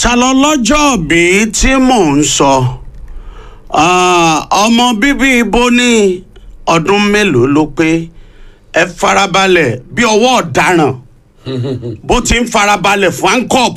ta lọ lọ́jọ́ bí tí mò ń sọ ọmọ bíbí ibo ní ọdún mélòó ló pé ẹ farabalẹ̀ bí ọwọ́ ọ̀daràn bó ti ń farabalẹ̀ fún ankop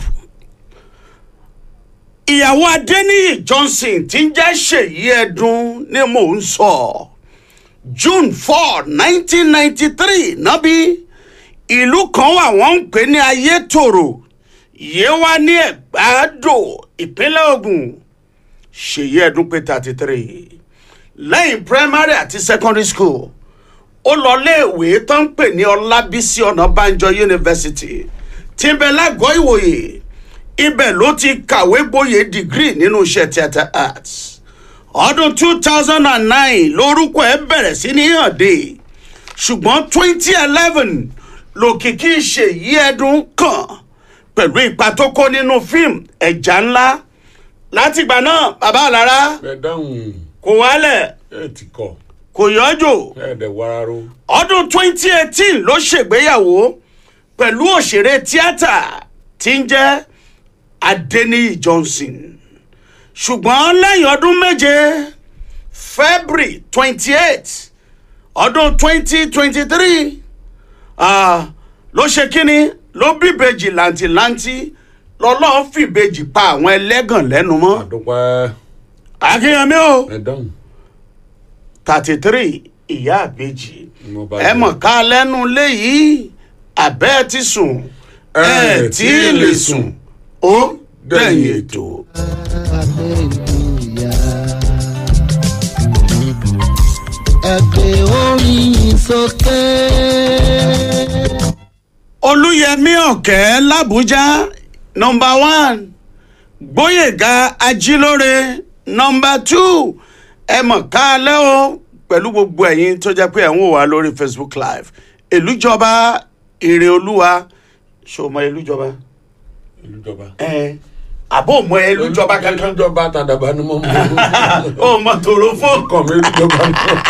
ìyàwó Adéníyì Johnson tí ń jẹ́ Ṣèyí Ẹdùn ni mò ń sọ June 4, 1993 nábì ìlú kan wà wọ́n ń pè ní Ayétòrò Yewa ní Ẹ̀gbádò ìpínlẹ̀ Ògùn. Ṣèyí Ẹdùn pé 33 lẹ́yìn primary àti secondary school ó lọ léèwé tó ń pè ní Ọlábísí Ọ̀nàbánjọ University tí ń bẹ lágọ̀ọ́ Ìwòyè ibẹ̀ ló ti kàwé gboyè degree nínú iṣẹ́ theatre arts. Ọdún 2009 lórúkọ ẹ̀ bẹ̀rẹ̀ sí ní hànde ṣùgbọ́n 2011 lòkìkí Ṣèyí Ẹdùn kàn pẹ̀lú ipa tó kó nínú fíìmù Ẹja Ńlá. Látìgbà náà bàbá Àlàrá kò wálẹ̀ kò yọjò. Ọdún 2018 ló ṣègbéyàwó pẹ̀lú òṣèré tíátà tí ń jẹ́ Adéníyì Johnson. Ṣùgbọ́n lẹ́yìn ọdún méje February 28 ọdún 2023 ló ṣe kíni ló bí ìbejì làǹtìlanti lọ́lọ́run fìbejì pa àwọn ẹlẹ́gàn lẹ́nu mọ́. Akínyẹmí o 33 ìyá àbejì ẹ mọ̀ ká lẹ́nu léyìí àbẹ́ ti sùn ẹ tí ì lè sùn ó dẹ̀yìn ètò. Ẹgbẹ́ orin sókè. Olúyẹmí Ọ̀kẹ́ l'Àbújá number 1 Gbóyèga Ajílóre number 2 ẹ mọ̀ ká lẹ́ o pẹ̀lú gbogbo ẹ̀yin tó jẹ́ pé ẹ̀ ń wò wá lórí Facebook live. Ìlújọba Ire Olúwa ṣó mọ Ìlújọba àbó mọ Ìlújọba kankan. Ìlújọba tàdàbà ni mo mọ. Ó mọ tòrò fún ọkọ mi Ìlújọba.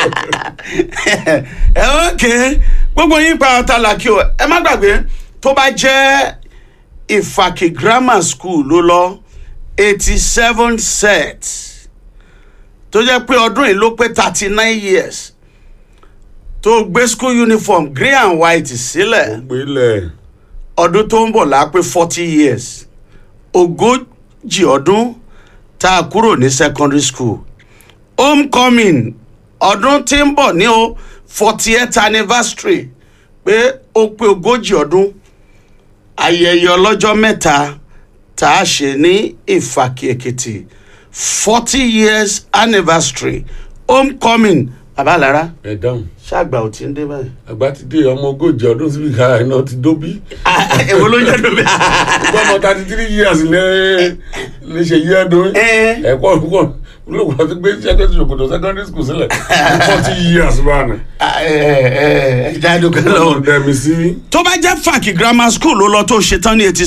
Okay gbogbo yín pa ọ̀tá làkì o ẹ má gbàgbé tó bá jẹ́ Ìfàkì Grammar School ló lọ 87 set tó jẹ́ pé ọdún yìí ló pé 39 years tó gbé school uniform grey and white sílẹ̀ ọdún tó ń bọ̀ là pé 40 years ogójì ọdún tá a kúrò ní secondary school homecoming ọdún tí ń bọ̀ ní o 40th anniversary pé ó pé ogójì ọdún ayẹyẹ ọlọ́jọ́ mẹ́ta tá a ṣe ní Ìfàkì Èkìtì 40 years anniversary homecoming. Bàbá Àlàrá ṣàgbà ò tí ń dé báyìí. Àgbà ti dé ọmọ ogójì ọdún síbi ká iná ti dóbi. Èwo ló jẹ́ dóbi. Ọmọ 33 years lè Ṣèyí Ẹdùn ẹ̀kọ́ olùkọ́ olùkọ́ ti gbé secondary school secondary school sílẹ̀ 40 years báyìí. Ẹja dúpẹ́ lọ́wọ́. Ọ̀dẹ̀mí sí. Tó bá jẹ́ Ìfàkì Grammar School ló lọ tó ṣetán ní 80